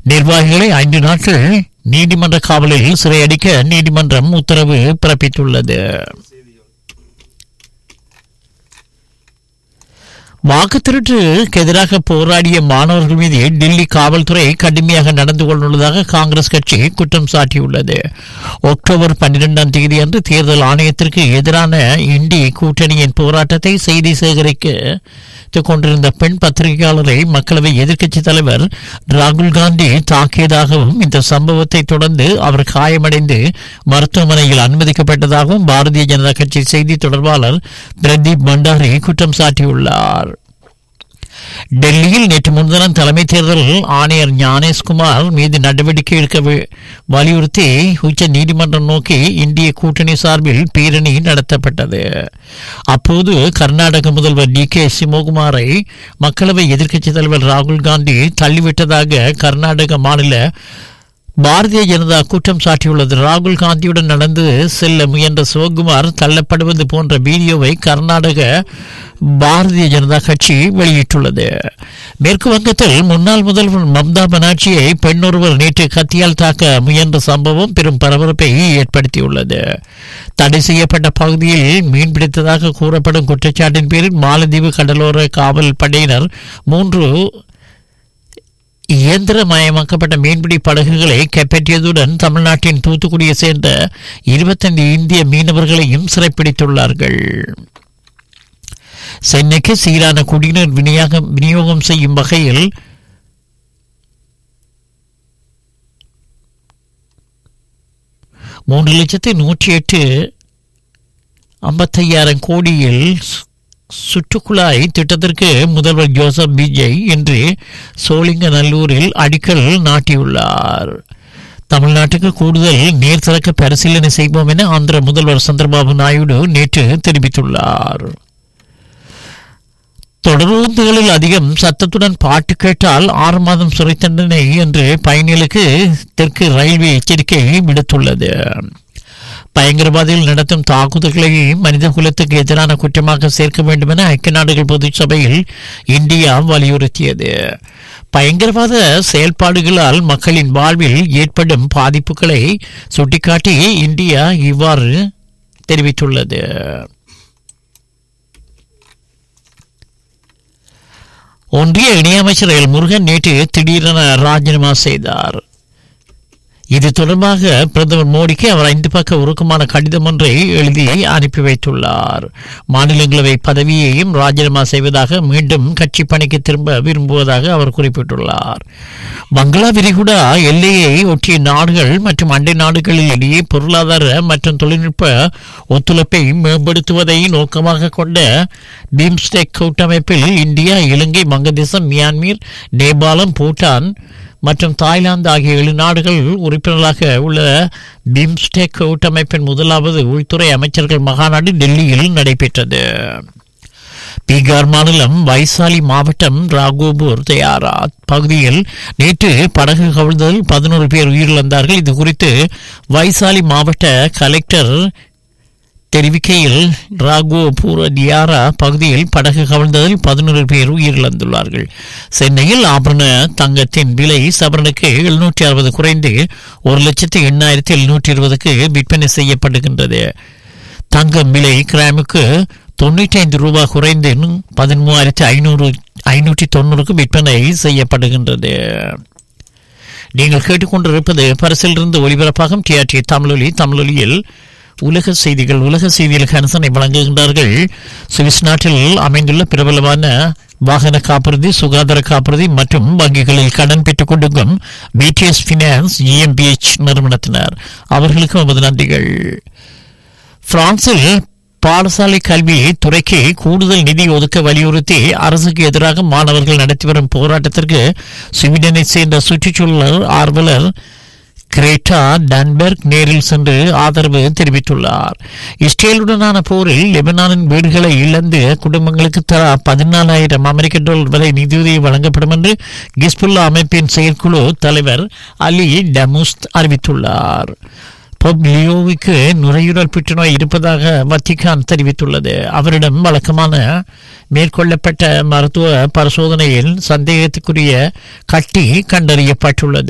நிர்வாகிகளை 5 நாட்கள் நீதிமன்ற காவலில் சிறையடிக்க நீதிமன்றம் உத்தரவு பிறப்பித்துள்ளது. வாக்குத்திருட்டுக்கு எதிராக போராடிய மாணவர்கள் மீது டெல்லி காவல்துறை கடுமையாக நடந்து கொண்டுள்ளதாக காங்கிரஸ் கட்சி குற்றம் சாட்டியுள்ளது. அக்டோபர் 12ஆம் தேதி அன்று தேர்தல் ஆணையத்திற்கு எதிரான இண்டி கூட்டணியின் போராட்டத்தை செய்தி சேகரித்துக் கொண்டிருந்த பெண் பத்திரிகையாளரை மக்களவை எதிர்க்கட்சித் தலைவர் ராகுல் காந்தி தாக்கியதாகவும் இந்த சம்பவத்தை தொடர்ந்து அவர் காயமடைந்து மருத்துவமனையில் அனுமதிக்கப்பட்டதாகவும் பாரதிய ஜனதா கட்சி செய்தி தொடர்பாளர் பிரதீப் பண்டாரி குற்றம் சாட்டியுள்ளார். டெல்லியில் நேற்று முன்தினம் தலைமை தேர்தல் ஆணையர் ஞானேஷ்குமார் மீது நடவடிக்கை எடுக்க வலியுறுத்தி உச்ச நீதிமன்றம் நோக்கி இந்திய கூட்டணி சார்பில் பேரணி நடத்தப்பட்டது. அப்போது கர்நாடக முதல்வர் DK சிவகுமாரை மக்களவை எதிர்க்கட்சித் தலைவர் ராகுல் காந்தி தள்ளிவிட்டதாக கர்நாடக மாநில பாரதிய ஜனதா குற்றம் சாட்டியுள்ளது. ராகுல் காந்தியுடன் நடந்து செல்ல முயன்ற சிவகுமார் தள்ளப்படுவது போன்ற வீடியோவை கர்நாடக பாரதிய ஜனதா கட்சி வெளியிட்டுள்ளது. மேற்கு வங்கத்தில் முன்னாள் முதல்வர் மம்தா பானர்ஜியை பெண்ணொருவர் நேற்று கத்தியால் தாக்க முயன்ற சம்பவம் பெரும் பரபரப்பை ஏற்படுத்தியுள்ளது. தடை செய்யப்பட்ட பகுதியில் மீன்பிடித்ததாக கூறப்படும் குற்றச்சாட்டின் பேரில் மாலத்தீவு கடலோர காவல் படையினர் 3 இயந்திரமயமாக்கப்பட்ட மீன்பிடி படகுகளை கைப்பற்றியதுடன் தமிழ்நாட்டின் தூத்துக்குடியை சேர்ந்த 25 இந்திய மீனவர்களையும் சிறைப்பிடித்துள்ளார்கள். சென்னைக்கு சீரான குடிநீர் விநியோகம் செய்யும் வகையில் 3,108,55,000 கோடியில் சுற்றுக்குழாய் திட்டத்திற்கு முதல்வர் ஜோசப் விஜய் இன்று சோழிங்கநல்லூரில் அடிக்கல் நாட்டியுள்ளார். தமிழ்நாட்டுக்கு கூடுதல் நீர் திறக்க பரிசீலனை செய்வோம் என ஆந்திர முதல்வர் சந்திரபாபு நாயுடு நேற்று தெரிவித்துள்ளார். தொடர்ந்துகளில் அதிகம் சத்தத்துடன் பாட்டு கேட்டால் 6 மாதம் சிறை தண்டனை என்று பயணிகளுக்கு தெற்கு ரயில்வே எச்சரிக்கை விடுத்துள்ளது. பயங்கரவாதிகள் நடத்தும் தாக்குதல்களை மனித குலத்துக்கு எதிரான குற்றமாக சேர்க்க வேண்டும் என ஐக்கிய நாடுகள் பொது சபையில் இந்தியா வலியுறுத்தியது. பயங்கரவாத செயல்பாடுகளால் மக்களின் வாழ்வில் ஏற்படும் பாதிப்புகளை சுட்டிக்காட்டி இந்தியா இவ்வாறு தெரிவித்துள்ளது. ஒன்றிய இணையமைச்சர் எல் முருகன் நேற்று திடீரென ராஜினாமா செய்தார். இது தொடர்பாக பிரதமர் மோடிக்கு அவர் 5 பக்க உருக்கமான கடிதம் ஒன்றை எழுதி அனுப்பி வைத்துள்ளார். மாநிலங்களவை பதவியையும் ராஜினாமா செய்வதாக மீண்டும் கட்சி பணிக்கு திரும்ப விரும்புவதாக அவர் குறிப்பிட்டுள்ளார். வங்களா விரிகுடா எல்லையை ஒட்டிய நாடுகள் மற்றும் அண்டை நாடுகளில் இடையே பொருளாதார மற்றும் தொழில்நுட்ப ஒத்துழைப்பை மேம்படுத்துவதை நோக்கமாக கொண்ட பிம்ஸ்டெக் கூட்டமைப்பில் இந்தியா, இலங்கை, வங்கதேசம், மியான்மர், நேபாளம், பூட்டான் மற்றும் தாய்லாந்து ஆகிய 7 நாடுகள் உறுப்பினர்களாக உள்ள பிம்ஸ்டெக் கூட்டமைப்பின் முதலாவது உள்துறை அமைச்சர்கள் மாநாடு டெல்லியில் நடைபெற்றது. பீகார் மாநிலம் வைசாலி மாவட்டம் ராகோபூர் தயாரா பகுதியில் நேற்று படகு கவிழ்ந்ததில் 11 பேர் உயிரிழந்தார்கள். இது குறித்து வைசாலி மாவட்ட கலெக்டர் தெரிவிக்கையில் ராகோபூர் தியாரா பகுதியில் படகு கவிழ்ந்ததில் 11 பேர் உயிரிழந்துள்ளார்கள். சென்னையில் ஆபரண தங்கத்தின் விலை சவரனுக்கு 760 குறைந்து 1,08,720க்கு விற்பனை செய்யப்படுகின்றது. தங்கம் விலை கிராமுக்கு 95 ரூபாய் குறைந்து 13,590க்கு விற்பனை செய்யப்படுகின்றது. நீங்கள் கேட்டுக்கொண்டிருப்பது பரிசிலிருந்து ஒலிபரப்பாகும் டிஆர்டி தமிழொலியில் உலக செய்தியில் கனசனை வழங்குகின்றார்கள். சுவிஸ் நாட்டில் அமைந்துள்ள பிரபலமான வாகன காப்புறுதி, சுகாதார காப்புறுதி மற்றும் வங்கிகளில் கடன் பெற்றுக் கொடுக்கும் பிடிஎஸ் பினான்ஸ் GmbH நிறுவனத்தினர். அவர்களுக்கு நமது நன்றிகள். பிரான்சில் பாடசாலை கல்வி துறைக்கு கூடுதல் நிதி ஒதுக்க வலியுறுத்தி அரசுக்கு எதிராக மாணவர்கள் நடத்தி வரும் போராட்டத்திற்கு ஸ்வீடனை சேர்ந்த சுற்றுச்சூழல் ஆர்வலர் கிரேட்டா டன்பெர்க் நேரில் சென்று ஆதரவு தெரிவித்துள்ளார். இஸ்ரேலுடனான போரில் லெபனானின் வீடுகளை இழந்து குடும்பங்களுக்கு தலா $14,000 வரை நிதியுதவி வழங்கப்படும் என்று கிஸ்புல்லா அமைப்பின் செயற்குழு தலைவர் அலி டமுஸ்த் அறிவித்துள்ளார். பொப் லியோவுக்கு நுரையீரல் புற்றுநோய் இருப்பதாக வத்திகான் தெரிவித்துள்ளது. அவரிடம் வழக்கமான மேற்கொள்ளப்பட்ட மருத்துவ பரிசோதனையில் சந்தேகத்துக்குரிய கட்டி கண்டறியப்பட்டுள்ளது.